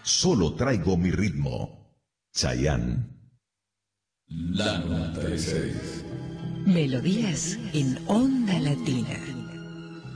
Solo traigo mi ritmo. Chayanne. La 96. Melodías en Onda Latina.